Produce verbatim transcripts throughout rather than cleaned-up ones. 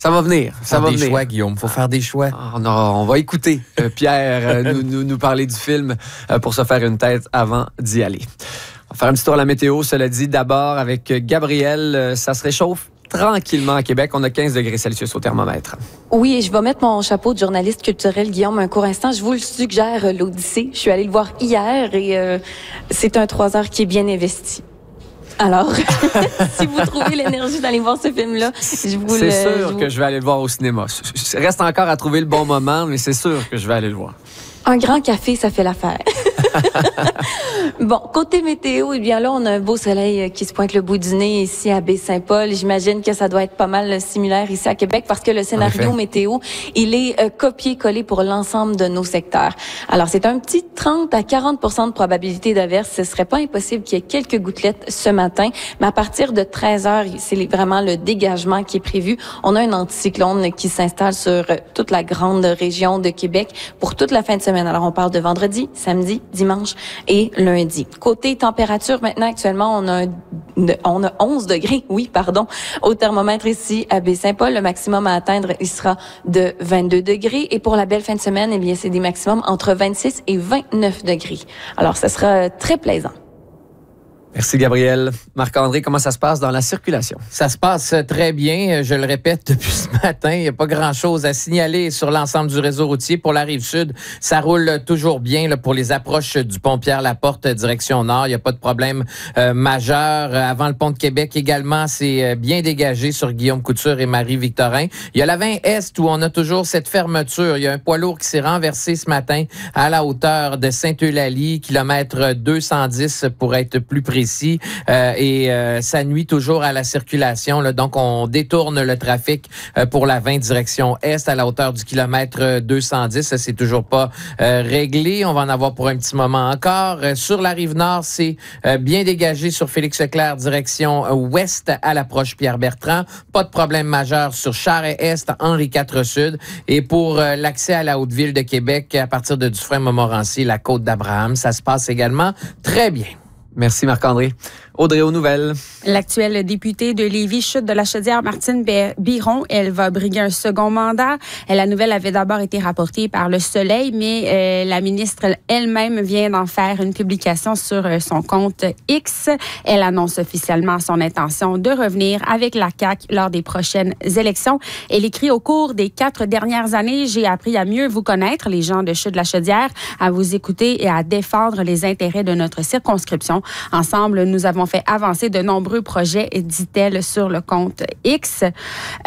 Ça va venir, ça faire va des venir. choix, Guillaume, faut faire des choix. Ah, non, on va écouter euh, Pierre euh, nous, nous, nous parler du film euh, pour se faire une tête avant d'y aller. On va faire un petit tour à la météo, cela dit, d'abord avec Gabrielle, euh, ça se réchauffe tranquillement à Québec. On a quinze degrés Celsius au thermomètre. Oui, et je vais mettre mon chapeau de journaliste culturel, Guillaume, un court instant. Je vous le suggère, euh, l'Odyssée. Je suis allée le voir hier et euh, c'est un trois heures qui est bien investi. Alors, si vous trouvez l'énergie d'aller voir ce film-là, je vous C'est le... sûr je vous... que je vais aller le voir au cinéma. Reste encore à trouver le bon moment, mais c'est sûr que je vais aller le voir. Un grand café, ça fait l'affaire. Bon, côté météo, eh bien là, on a un beau soleil qui se pointe le bout du nez ici à Baie-Saint-Paul. J'imagine que ça doit être pas mal similaire ici à Québec parce que le scénario météo, il est euh, copié-collé pour l'ensemble de nos secteurs. Alors, c'est un petit trente à quarante pour cent de probabilité d'averse. Ce serait pas impossible qu'il y ait quelques gouttelettes ce matin, mais à partir de treize heures, c'est vraiment le dégagement qui est prévu. On a un anticyclone qui s'installe sur toute la grande région de Québec pour toute la fin de semaine. Alors, on parle de vendredi, samedi, dimanche et lundi. Côté température, maintenant, actuellement, on a, un, on a onze degrés, oui, pardon, au thermomètre ici à Baie-Saint-Paul. Le maximum à atteindre, il sera de vingt-deux degrés. Et pour la belle fin de semaine, eh bien, c'est des maximums entre vingt-six et vingt-neuf degrés. Alors, ça sera très plaisant. Merci, Gabriel. Marc-André, comment ça se passe dans la circulation? Ça se passe très bien. Je le répète depuis ce matin. Il n'y a pas grand-chose à signaler sur l'ensemble du réseau routier. Pour la Rive-Sud, ça roule toujours bien là, pour les approches du pont Pierre-Laporte, direction nord. Il n'y a pas de problème euh, majeur. Avant le pont de Québec également, c'est bien dégagé sur Guillaume Couture et Marie-Victorin. Il y a la vingt Est où on a toujours cette fermeture. Il y a un poids lourd qui s'est renversé ce matin à la hauteur de Sainte-Eulalie, kilomètre deux cent dix pour être plus précis. Ici, euh, et euh, ça nuit toujours à la circulation. Là, donc, on détourne le trafic euh, pour la vingt direction est à la hauteur du kilomètre deux cent dix. Ça, c'est toujours pas euh, réglé. On va en avoir pour un petit moment encore. Euh, sur la Rive-Nord, c'est euh, bien dégagé sur Félix-Leclerc, direction euh, ouest à l'approche Pierre-Bertrand. Pas de problème majeur sur Charest-Est, Henri quatre Sud. Et pour euh, l'accès à la Haute-Ville de Québec, à partir de Dufresne-Montmorency, la Côte d'Abraham, ça se passe également très bien. Merci, Marc-André. Audrey, aux nouvelles. L'actuelle députée de Lévis, chute de la Chaudière, Martine Biron, elle va briguer un second mandat. La nouvelle avait d'abord été rapportée par Le Soleil, mais euh, la ministre elle-même vient d'en faire une publication sur euh, son compte X. Elle annonce officiellement son intention de revenir avec la C A Q lors des prochaines élections. Elle écrit: au cours des quatre dernières années, j'ai appris à mieux vous connaître, les gens de Chute de la Chaudière, à vous écouter et à défendre les intérêts de notre circonscription. Ensemble, nous avons fait avancer de nombreux projets, dit-elle sur le compte X. Euh,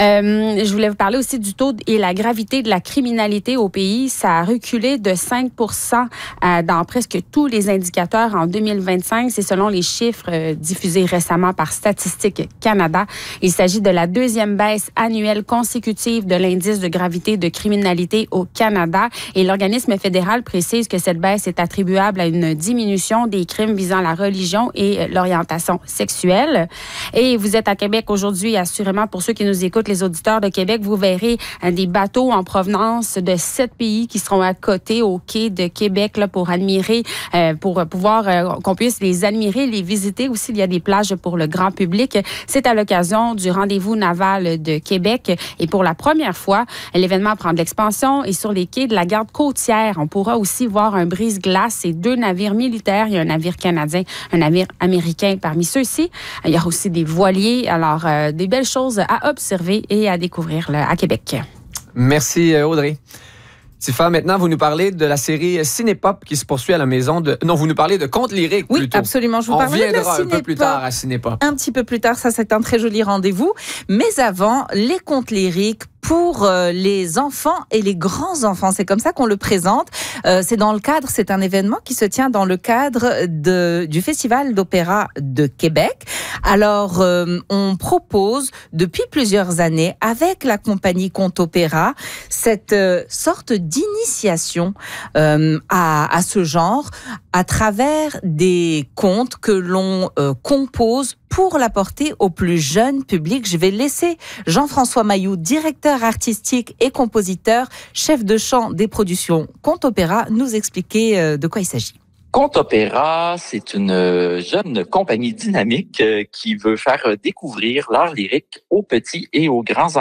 je voulais vous parler aussi du taux et la gravité de la criminalité au pays. Ça a reculé de cinq pour cent euh, dans presque tous les indicateurs en deux mille vingt-cinq. C'est selon les chiffres euh, diffusés récemment par Statistique Canada. Il s'agit de la deuxième baisse annuelle consécutive de l'indice de gravité de criminalité au Canada. Et l'organisme fédéral précise que cette baisse est attribuable à une diminution des crimes visant la religion et l'orientation sexuelle. Et vous êtes à Québec aujourd'hui, assurément, pour ceux qui nous écoutent, les auditeurs de Québec, vous verrez euh, des bateaux en provenance de sept pays qui seront à côté au quai de Québec là, pour admirer, euh, pour pouvoir euh, qu'on puisse les admirer, les visiter. Aussi, il y a des plages pour le grand public. C'est à l'occasion du rendez-vous naval de Québec. Et pour la première fois, l'événement prend de l'expansion et sur les quais de la garde côtière, on pourra aussi voir un brise-glace et deux navires militaires. Il y a un navire canadien, un navire américain parmi ceux-ci. Il y a aussi des voiliers. Alors, euh, des belles choses à observer et à découvrir là, à Québec. Merci, Audrey. Tifa, maintenant, vous nous parlez de la série Cinépop qui se poursuit à la maison de... Non, vous nous parlez de contes lyriques, oui, plutôt. Oui, absolument. Je vous On parlerai de la viendra un peu plus tard à Cinépop. Un petit peu plus tard, ça, c'est un très joli rendez-vous. Mais avant, les contes lyriques pour euh, les enfants et les grands-enfants. C'est comme ça qu'on le présente. Euh, c'est dans le cadre, c'est un événement qui se tient dans le cadre de, du Festival d'opéra de Québec. Alors, euh, on propose depuis plusieurs années, avec la compagnie Conte Opéra, cette euh, sorte d'initiation euh, à, à ce genre, à travers des contes que l'on euh, compose pour l'apporter au plus jeune public. Je vais laisser Jean-François Mailloux, directeur artistique et compositeur, chef de chant des productions Conte Opéra, nous expliquer de quoi il s'agit. Conte Opéra, c'est une jeune compagnie dynamique qui veut faire découvrir l'art lyrique aux petits et aux grands enfants.